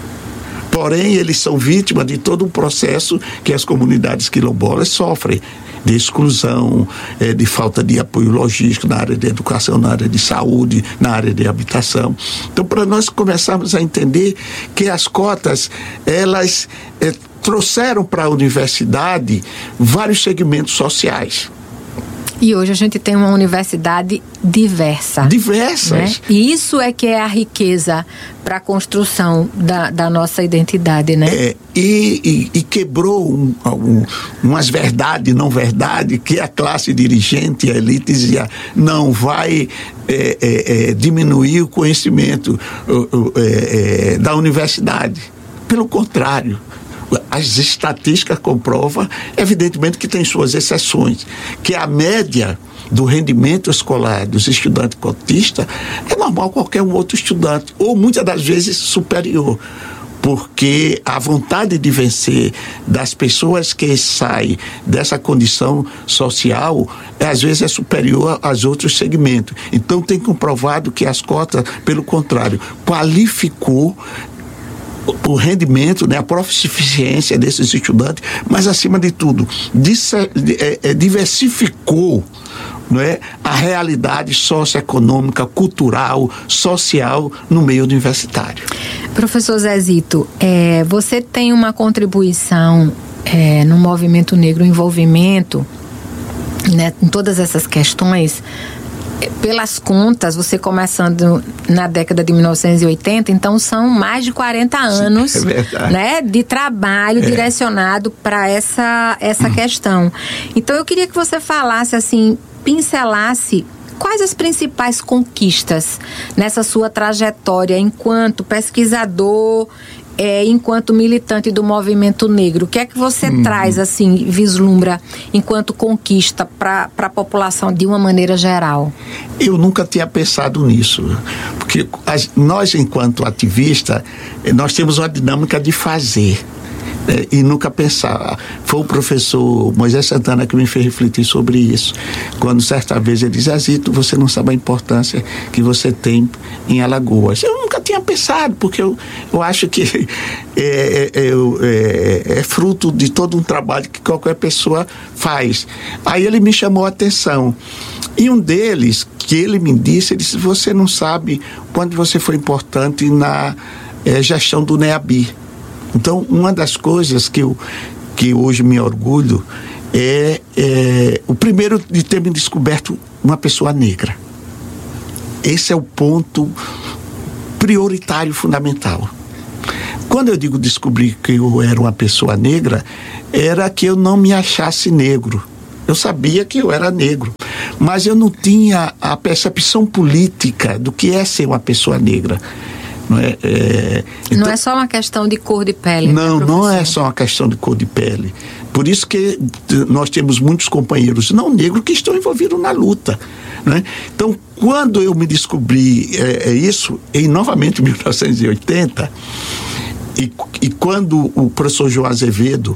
[SPEAKER 3] Porém, eles são vítimas de todo um processo que as comunidades quilombolas sofrem, de exclusão, é, de falta de apoio logístico na área de educação, na área de saúde, na área de habitação. Então, para nós começarmos a entender que as cotas, elas é, trouxeram para a universidade vários segmentos sociais.
[SPEAKER 2] E hoje a gente tem uma universidade diversa.
[SPEAKER 3] Diversas.
[SPEAKER 2] Né? E isso é que é a riqueza para a construção da, da nossa identidade, né?
[SPEAKER 3] É, e, e, e quebrou um, um, umas verdades, não verdade, que a classe dirigente, a elite dizia, não vai é, é, é, diminuir o conhecimento é, é, da universidade. Pelo contrário, as estatísticas comprovam, evidentemente que tem suas exceções, que a média do rendimento escolar dos estudantes cotistas é normal qualquer um outro estudante, ou muitas das vezes superior, porque a vontade de vencer das pessoas que saem dessa condição social, às vezes é superior aos outros segmentos. Então tem comprovado que as cotas, pelo contrário, qualificou o rendimento, né, a proficiência desses estudantes, mas acima de tudo diversificou, não é, a realidade socioeconômica, cultural, social no meio universitário.
[SPEAKER 2] Professor Zezito, é, você tem uma contribuição é, no movimento negro, envolvimento, né, em todas essas questões. Pelas contas, você começando na década de mil novecentos e oitenta, então são mais de quarenta anos,
[SPEAKER 3] sim, é
[SPEAKER 2] né, de trabalho é. direcionado para essa, essa hum. questão. Então eu queria que você falasse assim, pincelasse quais as principais conquistas nessa sua trajetória enquanto pesquisador, É, enquanto militante do movimento negro. O que é que você hum. traz, assim, vislumbra enquanto conquista para a população de uma maneira geral?
[SPEAKER 3] Eu nunca tinha pensado nisso, porque as, nós, enquanto ativistas, nós temos uma dinâmica de fazer. É, e nunca pensar. Foi o professor Moisés Santana que me fez refletir sobre isso, quando certa vez ele disse, Zezito, você não sabe a importância que você tem em Alagoas. Eu nunca tinha pensado, porque eu, eu acho que é, é, é, é fruto de todo um trabalho que qualquer pessoa faz. Aí ele me chamou a atenção, e um deles, que ele me disse, ele disse, você não sabe quando você foi importante na é, gestão do NEABI. Então, uma das coisas que eu, que hoje me orgulho é, é o primeiro de ter me descoberto uma pessoa negra. Esse é o ponto prioritário, fundamental. Quando eu digo descobrir que eu era uma pessoa negra, era que eu não me achasse negro. Eu sabia que eu era negro, mas eu não tinha a percepção política do que é ser uma pessoa negra. Não é, é, então,
[SPEAKER 2] não é só uma questão de cor de pele.
[SPEAKER 3] Não,
[SPEAKER 2] né,
[SPEAKER 3] não é só uma questão de cor de pele. Por isso que nós temos muitos companheiros não negros que estão envolvidos na luta. Né? Então, quando eu me descobri é, é isso, em novamente mil novecentos e oitenta, e, e quando o professor João Azevedo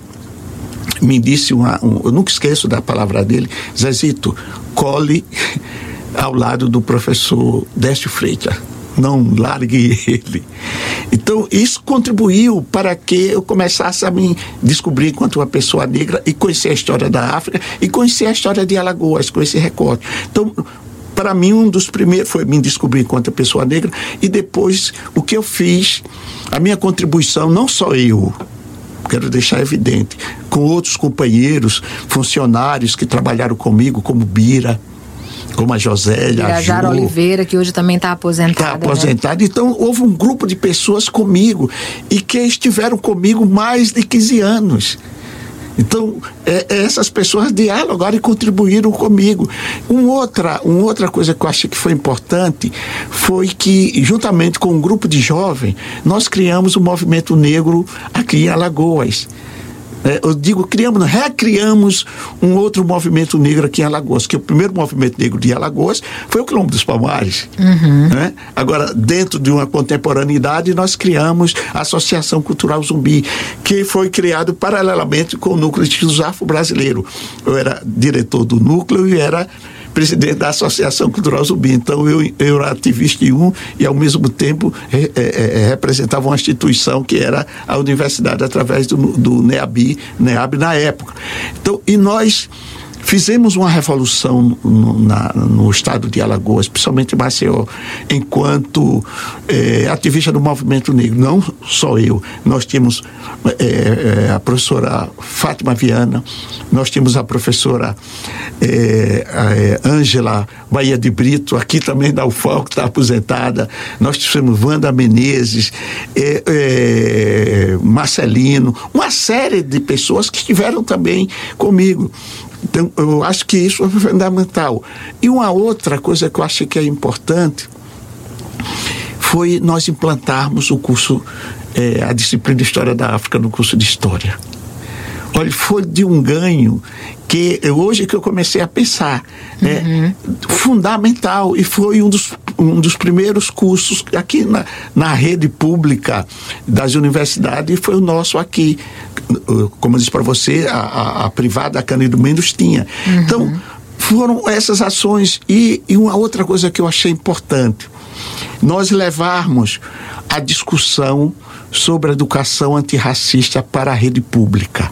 [SPEAKER 3] me disse, uma, um, eu nunca esqueço da palavra dele, Zezito, cole ao lado do professor Décio Freitas. Não largue ele. Então, isso contribuiu para que eu começasse a me descobrir enquanto uma pessoa negra e conhecer a história da África e conhecer a história de Alagoas, com esse recorte. Então, para mim, um dos primeiros foi me descobrir enquanto pessoa negra, e depois o que eu fiz, a minha contribuição, não só eu, quero deixar evidente, com outros companheiros, funcionários que trabalharam comigo, como Bira, como a Josélia, a
[SPEAKER 2] Jara Oliveira, que hoje também está aposentada. Está
[SPEAKER 3] aposentada. Né? Então, houve um grupo de pessoas comigo e que estiveram comigo mais de quinze anos. Então, é, é essas pessoas dialogaram e contribuíram comigo. Um outra, uma outra coisa que eu acho que foi importante foi que, juntamente com um grupo de jovens, nós criamos o movimento negro aqui em Alagoas. Eu digo, criamos, recriamos um outro movimento negro aqui em Alagoas, que o primeiro movimento negro de Alagoas foi o Quilombo dos Palmares. Uhum. Né? Agora, dentro de uma contemporaneidade, nós criamos a Associação Cultural Zumbi, que foi criado paralelamente com o Núcleo Instituto Afro-Brasileiro. Eu era diretor do núcleo e era presidente da Associação Cultural Zumbi. Então, eu, eu era ativista em um e, ao mesmo tempo, é, é, representava uma instituição que era a universidade, através do, do NEABI, NEAB na época. Então, e nós fizemos uma revolução no, na, no estado de Alagoas, principalmente em Maceió, enquanto é, ativista do movimento negro. Não só eu, nós tínhamos é, é, a professora Fátima Viana, nós tínhamos a professora Ângela é, Bahia de Brito, aqui também da U F A L, que está aposentada, nós tivemos Wanda Menezes, é, é, Marcelino, uma série de pessoas que estiveram também comigo. Então, eu acho que isso é fundamental. E uma outra coisa que eu achei que é importante foi nós implantarmos o curso, é, a disciplina de História da África no curso de História. Olha, foi de um ganho que hoje que eu comecei a pensar, né, uhum. fundamental, e foi um dos, um dos primeiros cursos aqui na, na rede pública das universidades, e foi o nosso aqui. Como eu disse para você, a, a, a privada, a Cândido Mendes tinha. Uhum. Então, foram essas ações. E, e uma outra coisa que eu achei importante, nós levarmos a discussão sobre a educação antirracista para a rede pública.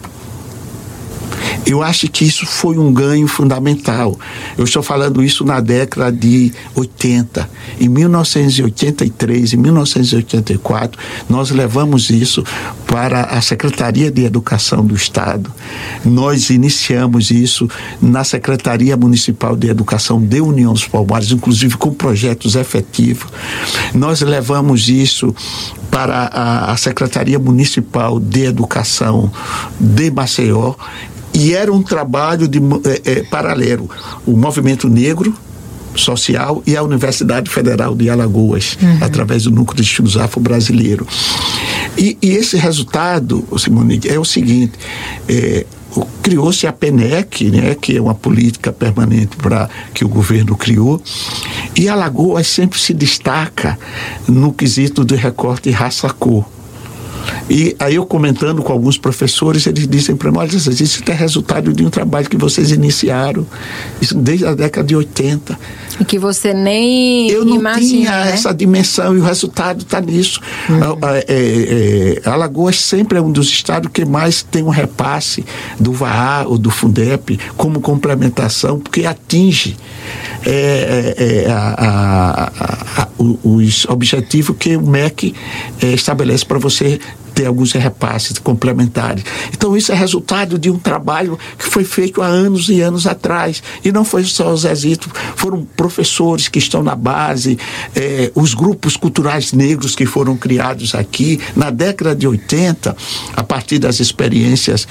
[SPEAKER 3] Eu acho que isso foi um ganho fundamental. Eu estou falando isso na década de oitenta. Em mil novecentos e oitenta e três, em mil novecentos e oitenta e quatro, nós levamos isso para a Secretaria de Educação do Estado. Nós iniciamos isso na Secretaria Municipal de Educação de União dos Palmares, inclusive com projetos efetivos. Nós levamos isso para a, a Secretaria Municipal de Educação de Maceió. E era um trabalho de, é, é, paralelo, o movimento negro social e a Universidade Federal de Alagoas, uhum. através do Núcleo de Estudos Afro-Brasileiro. E, e esse resultado, Simone, é o seguinte, é, criou-se a PENEC, né, que é uma política permanente pra, que o governo criou, e Alagoas sempre se destaca no quesito do recorte raça-cor. E aí eu comentando com alguns professores, eles dizem para mim, olha, isso é resultado de um trabalho que vocês iniciaram isso desde a década de oitenta.
[SPEAKER 2] E que você nem
[SPEAKER 3] eu não
[SPEAKER 2] imagina,
[SPEAKER 3] tinha, né? Essa dimensão, e o resultado está nisso. Uhum. É, é, é, Alagoas sempre é um dos estados que mais tem um repasse do V A A ou do Fundep como complementação, porque atinge é, é, a, a, a, a, os objetivos que o M E C é, estabelece para você ter alguns repasses complementares. Então isso é resultado de um trabalho que foi feito há anos e anos atrás, e não foi só o Zezito, foram professores que estão na base, eh, os grupos culturais negros que foram criados aqui na década de oitenta, a partir das experiências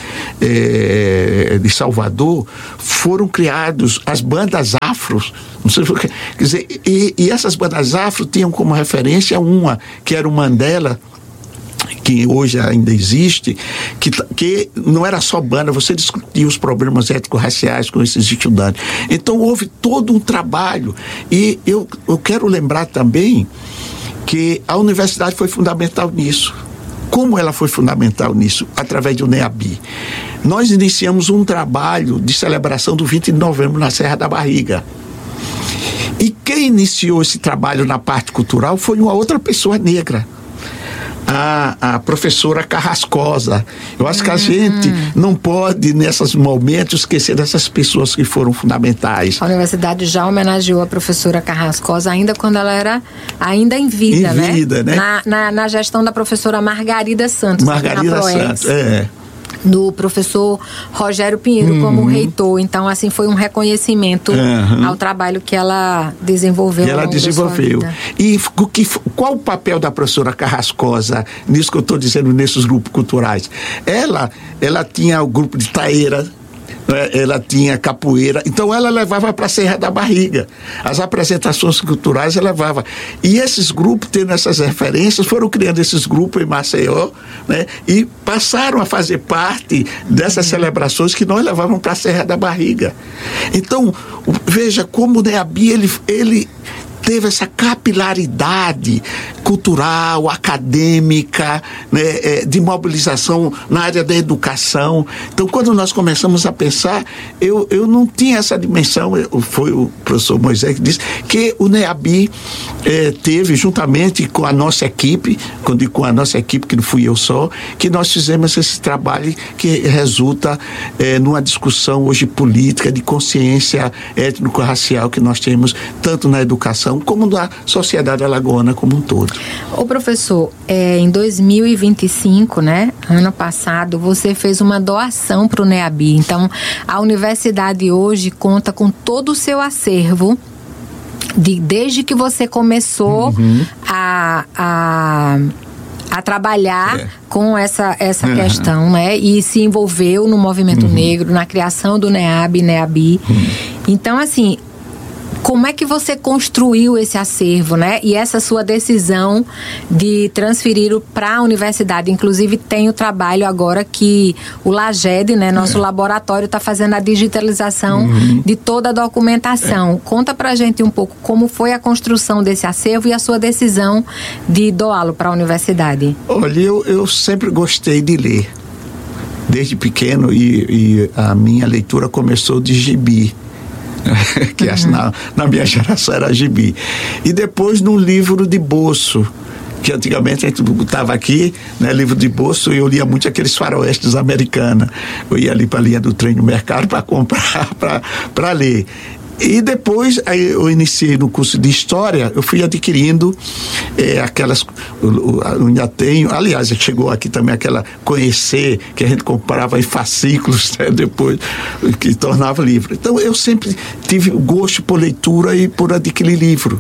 [SPEAKER 3] eh, de Salvador, foram criados as bandas afros, não sei por quê, quer dizer, e, e essas bandas afro tinham como referência uma, que era o Mandela, que hoje ainda existe, que, que não era só banda, você discutia os problemas étnico-raciais com esses estudantes. Então houve todo um trabalho, e eu, eu quero lembrar também que a universidade foi fundamental nisso. Como ela foi fundamental nisso? Através do NEABI. Nós iniciamos um trabalho de celebração do vinte de novembro na Serra da Barriga. E quem iniciou esse trabalho na parte cultural foi uma outra pessoa negra. A, a professora Carrascosa. Eu acho que a gente não pode, nesses momentos, esquecer dessas pessoas que foram fundamentais.
[SPEAKER 2] A universidade já homenageou a professora Carrascosa ainda quando ela era ainda em vida,
[SPEAKER 3] em
[SPEAKER 2] né?
[SPEAKER 3] vida, né?
[SPEAKER 2] Na, na, na gestão da professora Margarida Santos.
[SPEAKER 3] Margarida Santos, é.
[SPEAKER 2] Do professor Rogério Pinheiro uhum. como reitor. Então, assim, foi um reconhecimento uhum. ao trabalho que ela desenvolveu.
[SPEAKER 3] E ela desenvolveu. E o que, qual o papel da professora Carrascosa nisso que eu estou dizendo, nesses grupos culturais? Ela, ela tinha o grupo de taeira, ela tinha capoeira, então ela levava para a Serra da Barriga. As apresentações culturais ela levava. E esses grupos, tendo essas referências, foram criando esses grupos em Maceió, né? E passaram a fazer parte dessas celebrações que nós levávamos para a Serra da Barriga. Então, veja como o NEABI, ele, ele teve essa capilaridade cultural, acadêmica, né, de mobilização na área da educação. Então, quando nós começamos a pensar, eu, eu não tinha essa dimensão, eu, foi o professor Moisés que disse que o NEABI eh, teve, juntamente com a nossa equipe, quando digo com a nossa equipe, que não fui eu só, que nós fizemos esse trabalho que resulta eh, numa discussão hoje política, de consciência étnico-racial que nós temos, tanto na educação como na sociedade alagoana como um todo.
[SPEAKER 2] Ô professor, é, em dois mil e vinte e cinco, né, ano passado, você fez uma doação para o NEABI. Então, a universidade hoje conta com todo o seu acervo, de, desde que você começou uhum. a... a a trabalhar é. com essa, essa uhum. questão, né? E se envolveu no movimento uhum. negro, na criação do NEAB, NEABI. Uhum. Então, assim, como é que você construiu esse acervo, né? E essa sua decisão de transferir para a universidade. Inclusive, tem o trabalho agora que o LAGED, né? Nosso é. laboratório está fazendo a digitalização uhum. de toda a documentação. É. Conta pra gente um pouco como foi a construção desse acervo e a sua decisão de doá-lo para a universidade.
[SPEAKER 3] Olha, eu, eu sempre gostei de ler. Desde pequeno, e, e a minha leitura começou de gibi. que uhum. na, na minha geração era gibi. E depois num livro de bolso, que antigamente a gente estava aqui, né, livro de bolso, e eu lia muito aqueles faroestes americanos. Eu ia ali para a linha do trem no mercado para comprar, para ler. E depois aí eu iniciei no curso de História, eu fui adquirindo é, aquelas, eu, eu ainda tenho, aliás, chegou aqui também aquela Conhecer, que a gente comprava em fascículos, né, depois, que tornava livro. Então eu sempre tive gosto por leitura e por adquirir livro.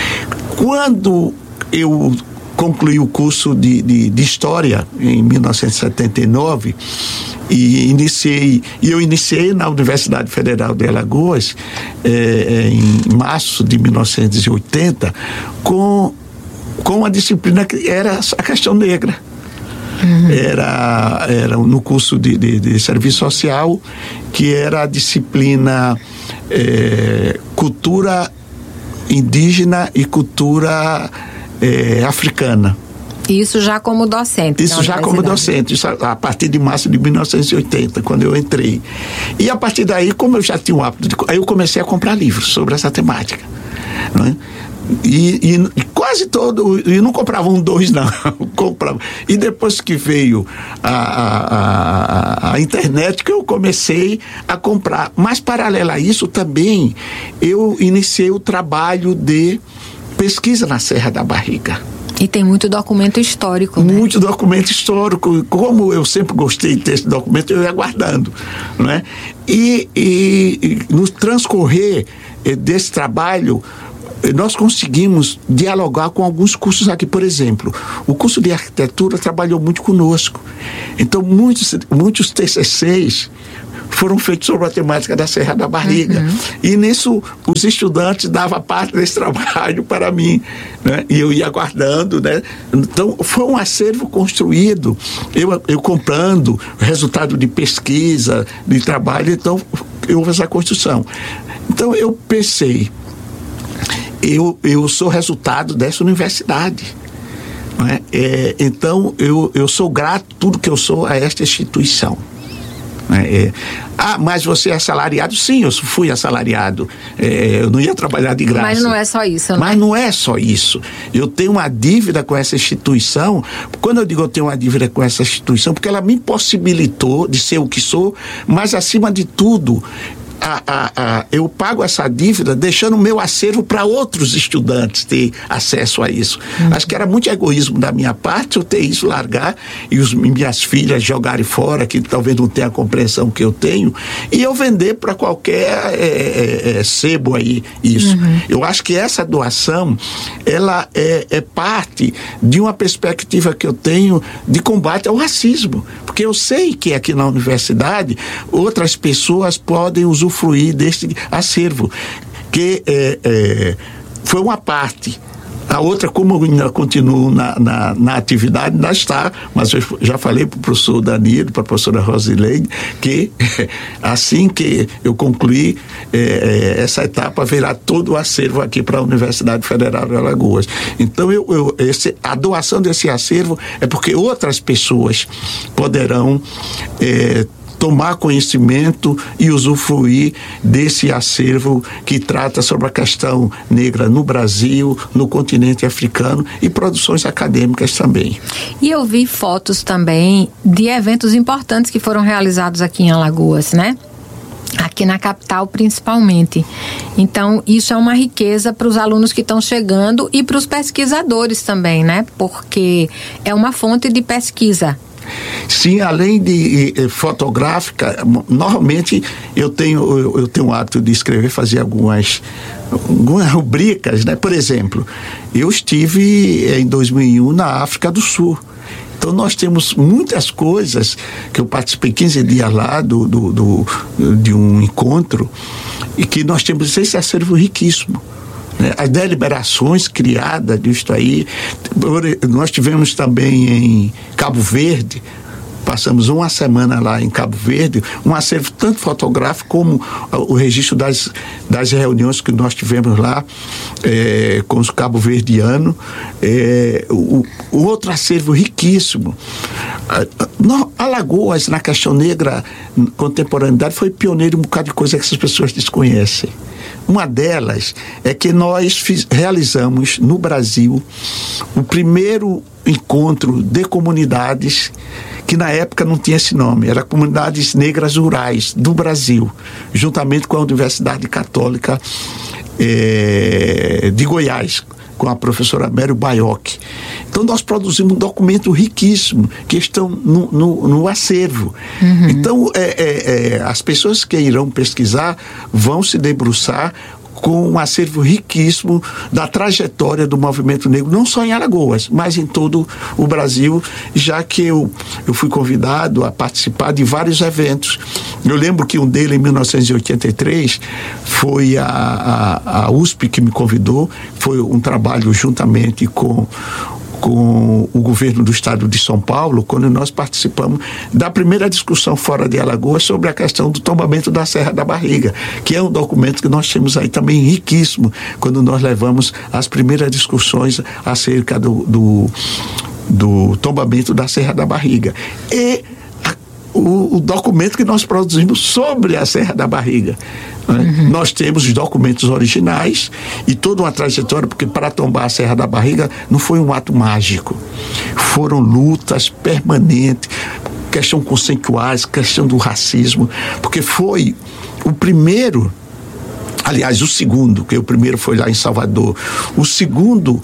[SPEAKER 3] Quando eu concluí o curso de, de, de História, em mil novecentos e setenta e nove, e iniciei, e eu iniciei na Universidade Federal de Alagoas eh, em março de mil novecentos e oitenta com, com uma disciplina que era a questão negra. Uhum. Era, era no curso de, de, de serviço social, que era a disciplina eh, cultura indígena e cultura eh, africana.
[SPEAKER 2] Isso já como docente.
[SPEAKER 3] Isso já como docente, isso a, a partir de março de mil novecentos e oitenta, quando eu entrei. E a partir daí, como eu já tinha um hábito, de, aí eu comecei a comprar livros sobre essa temática. Não é? E, e, e quase todo, e não comprava um, dois, não, comprava. E depois que veio a, a, a, a internet, que eu comecei a comprar. Mas, paralelo a isso, também, eu iniciei o trabalho de pesquisa na Serra da Barriga.
[SPEAKER 2] E tem muito documento histórico, né? Muito
[SPEAKER 3] documento histórico. Como eu sempre gostei de ter esse documento, eu ia guardando, não é? E, e, e no transcorrer desse trabalho, nós conseguimos dialogar com alguns cursos aqui. Por exemplo, o curso de arquitetura trabalhou muito conosco. Então, muitos, muitos T C Cs foram feitos sobre a temática da Serra da Barriga. Uhum. E nisso, os estudantes davam parte desse trabalho para mim, né? E eu ia guardando, né? Então, foi um acervo construído, eu, eu comprando, resultado de pesquisa, de trabalho, então, houve essa construção. Então, eu pensei, eu, eu sou resultado dessa universidade. Não é? É, então, eu, eu sou grato tudo que eu sou a esta instituição. É, ah, mas você é assalariado? Sim, eu fui assalariado. É, eu não ia trabalhar de graça.
[SPEAKER 2] Mas não é só isso, né?
[SPEAKER 3] Mas não é só isso. Eu tenho uma dívida com essa instituição. Quando eu digo eu tenho uma dívida com essa instituição, porque ela me impossibilitou de ser o que sou, mas acima de tudo, A, a, a, eu pago essa dívida deixando o meu acervo para outros estudantes ter acesso a isso. Uhum. Acho que era muito egoísmo da minha parte eu ter isso, largar e os, minhas filhas jogarem fora, que talvez não tenham a compreensão que eu tenho, e eu vender para qualquer é, é, é, sebo aí isso. Uhum. Eu acho que essa doação, ela é, é parte de uma perspectiva que eu tenho de combate ao racismo, porque eu sei que aqui na universidade outras pessoas podem usufruir fluir deste acervo, que é, é, foi uma parte A outra, como eu ainda continuo na, na, na atividade, ainda está, mas eu já falei para o professor Danilo, para a professora Rosileide, que assim que eu concluir é, essa etapa, virá todo o acervo aqui para a Universidade Federal de Alagoas. Então, eu, eu, esse, a doação desse acervo é porque outras pessoas poderão é, tomar conhecimento e usufruir desse acervo que trata sobre a questão negra no Brasil, no continente africano e produções acadêmicas também.
[SPEAKER 2] E eu vi fotos também de eventos importantes que foram realizados aqui em Alagoas, né? Aqui na capital principalmente. Então, isso é uma riqueza para os alunos que estão chegando e para os pesquisadores também, né? Porque é uma fonte de pesquisa.
[SPEAKER 3] Sim, além de eh, fotográfica, normalmente eu tenho, eu, eu tenho o hábito de escrever, fazer algumas, algumas rubricas, né? Por exemplo, eu estive em dois mil e um na África do Sul. Então, nós temos muitas coisas que eu participei quinze dias lá do, do, do, de um encontro e que nós temos esse acervo riquíssimo. As deliberações criadas disso aí, nós tivemos também em Cabo Verde, passamos uma semana lá em Cabo Verde, um acervo tanto fotográfico como o registro das, das reuniões que nós tivemos lá é, com os cabo-verdianos, é, o, o outro acervo riquíssimo. No, Alagoas, na questão negra, contemporaneidade, foi pioneiro em um bocado de coisa que essas pessoas desconhecem. Uma delas é que nós fiz, realizamos no Brasil o primeiro encontro de comunidades que na época não tinha esse nome, era Comunidades Negras Rurais do Brasil, juntamente com a Universidade Católica é, de Goiás, com a professora Mério Baiocchi. Então, nós produzimos um documento riquíssimo, que estão no, no, no acervo. Uhum. Então, é, é, é, as pessoas que irão pesquisar vão se debruçar com um acervo riquíssimo da trajetória do movimento negro, não só em Alagoas, mas em todo o Brasil, já que eu, eu fui convidado a participar de vários eventos. Eu lembro que um deles, em mil novecentos e oitenta e três, foi a, a, a U S P que me convidou, foi um trabalho juntamente com com o governo do estado de São Paulo, quando nós participamos da primeira discussão fora de Alagoas sobre a questão do tombamento da Serra da Barriga, que é um documento que nós temos aí também riquíssimo, quando nós levamos as primeiras discussões acerca do, do, do tombamento da Serra da Barriga. E a, o, o documento que nós produzimos sobre a Serra da Barriga. Uhum. Nós temos os documentos originais e toda uma trajetória, porque para tombar a Serra da Barriga não foi um ato mágico, foram lutas permanentes, questão conceituais, questão do racismo, porque foi o primeiro, aliás, o segundo, que o primeiro foi lá em Salvador, o segundo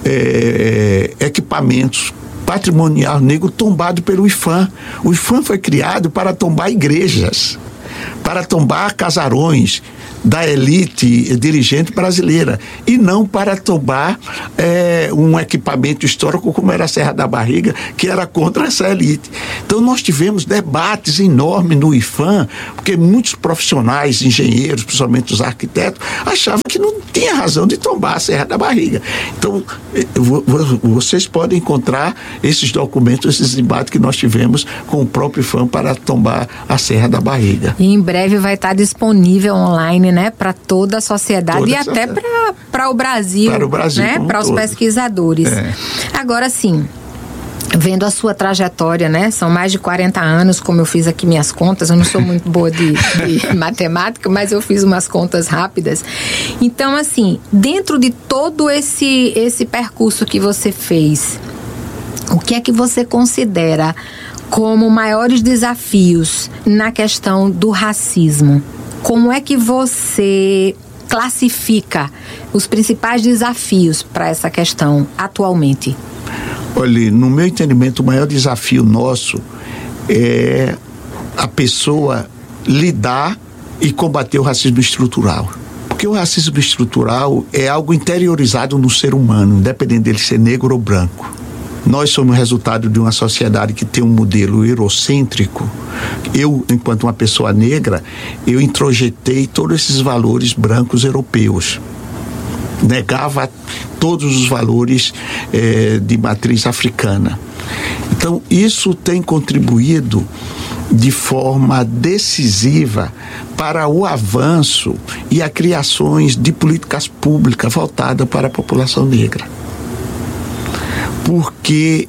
[SPEAKER 3] é, equipamentos patrimonial negro tombado pelo I F A M. O I F A M foi criado para tombar igrejas, para tombar casarões da elite dirigente brasileira e não para tombar é, um equipamento histórico como era a Serra da Barriga, que era contra essa elite. Então nós tivemos debates enormes no I F A M, porque muitos profissionais, engenheiros, principalmente os arquitetos, achavam que não tinha razão de tombar a Serra da Barriga. Então vocês podem encontrar esses documentos, esses debates que nós tivemos com o próprio I F A M para tombar a Serra da Barriga.
[SPEAKER 2] E em breve vai estar disponível online, né, para toda a sociedade toda e até para o Brasil,
[SPEAKER 3] para o Brasil,
[SPEAKER 2] né, para os pesquisadores. É. Agora sim, vendo a sua trajetória, né, são mais de quarenta anos, como eu fiz aqui minhas contas, eu não sou muito boa de, de matemática, mas eu fiz umas contas rápidas. Então, assim, dentro de todo esse, esse percurso que você fez, o que é que você considera como maiores desafios na questão do racismo? Como é que você classifica os principais desafios para essa questão atualmente?
[SPEAKER 3] Olha, no meu entendimento, o maior desafio nosso é a pessoa lidar e combater o racismo estrutural. Porque o racismo estrutural é algo interiorizado no ser humano, independente dele ser negro ou branco. Nós somos resultado de uma sociedade que tem um modelo eurocêntrico. Eu, enquanto uma pessoa negra, eu introjetei todos esses valores brancos europeus. negava todos os valores eh, de matriz africana. Então, isso tem contribuído de forma decisiva para o avanço e a criações de políticas públicas voltadas para a população negra. Porque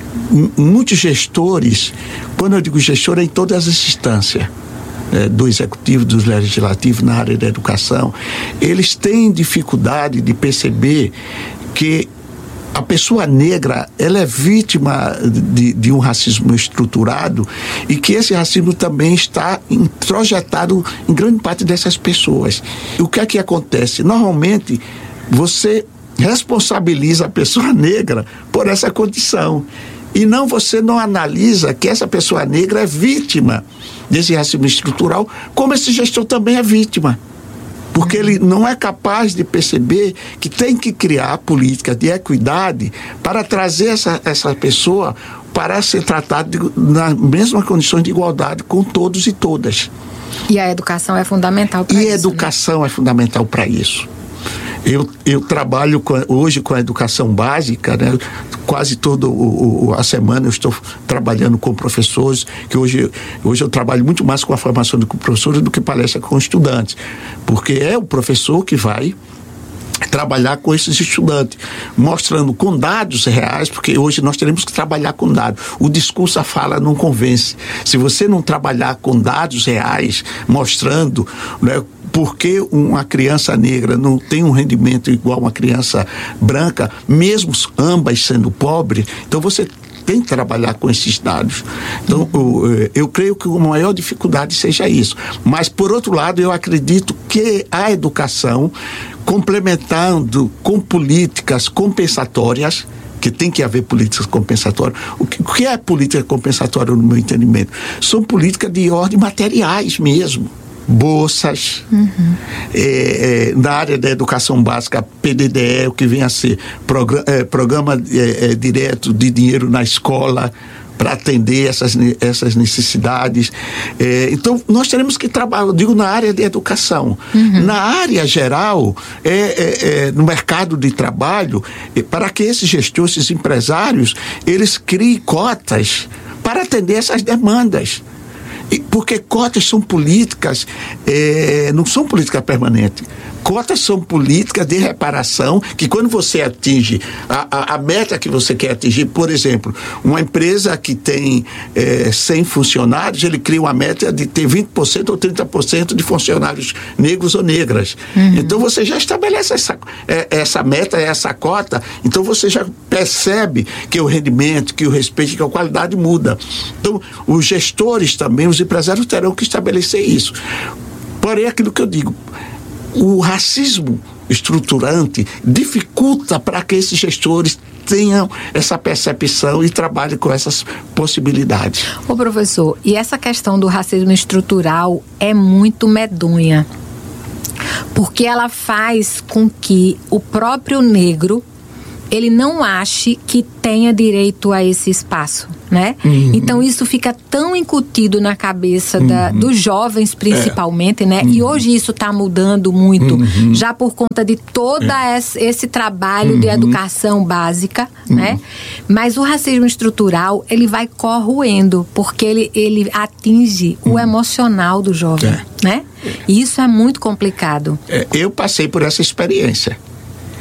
[SPEAKER 3] muitos gestores, quando eu digo gestor, é em todas as instâncias, é, do executivo, do legislativo, na área da educação, eles têm dificuldade de perceber que a pessoa negra, ela é vítima de, de um racismo estruturado e que esse racismo também está introjetado em grande parte dessas pessoas. E o que é que acontece? Normalmente, você responsabiliza a pessoa negra por essa condição. E não, você não analisa que essa pessoa negra é vítima desse racismo estrutural, como esse gestor também é vítima. Porque ele não é capaz de perceber que tem que criar política de equidade para trazer essa, essa pessoa para ser tratada de, na mesma condição de igualdade com todos e todas.
[SPEAKER 2] E a educação é fundamental para isso.
[SPEAKER 3] E a educação, né? É fundamental para isso. Eu, eu trabalho com, hoje com a educação básica, né? Quase toda a semana eu estou trabalhando com professores, que hoje, hoje eu trabalho muito mais com a formação de professores do que palestra com estudantes, porque é o professor que vai trabalhar com esses estudantes, mostrando com dados reais, porque hoje nós teremos que trabalhar com dados. O discurso, a fala não convence. Se você não trabalhar com dados reais, mostrando, né, porque uma criança negra não tem um rendimento igual a uma criança branca, mesmo ambas sendo pobres, então você tem que trabalhar com esses dados. Então, eu, eu creio que a maior dificuldade seja isso. Mas, por outro lado, eu acredito que a educação, complementando com políticas compensatórias, que tem que haver políticas compensatórias. O que, o que é política compensatória, no meu entendimento? São políticas de ordem materiais mesmo. Bolsas, uhum. é, é, na área da educação básica, P D D E, o que vem a ser programa, é, programa é, é, direto de dinheiro na escola, para atender essas, essas necessidades. É, então, nós teremos que trabalhar, eu digo, na área de educação. Uhum. Na área geral, é, é, é, no mercado de trabalho, é, para que esses gestores, esses empresários, eles criem cotas para atender essas demandas. Porque cotas são políticas, é, não são políticas permanentes. Cotas são políticas de reparação que, quando você atinge a, a, a meta que você quer atingir, por exemplo, uma empresa que tem é, cem funcionários, ele cria uma meta de ter vinte por cento ou trinta por cento de funcionários negros ou negras. Uhum. Então você já estabelece essa, essa meta, essa cota, então você já percebe que o rendimento, que o respeito, que a qualidade muda. Então os gestores também, os empresários terão que estabelecer isso. Porém, aquilo que eu digo, o racismo estruturante dificulta para que esses gestores tenham essa percepção e trabalhem com essas possibilidades.
[SPEAKER 2] Ô professor, e essa questão do racismo estrutural é muito medonha, porque ela faz com que o próprio negro ele não ache que tenha direito a esse espaço, né? Uhum. Então isso fica tão incutido na cabeça da, uhum. dos jovens principalmente, é. né? Uhum. E hoje isso está mudando muito, uhum. já por conta de todo é. esse, esse trabalho uhum. de educação básica, uhum. né? Mas o racismo estrutural, ele vai corroendo, porque ele, ele atinge uhum. o emocional do jovem, é. né? E isso é muito complicado.
[SPEAKER 3] É, eu passei por essa experiência.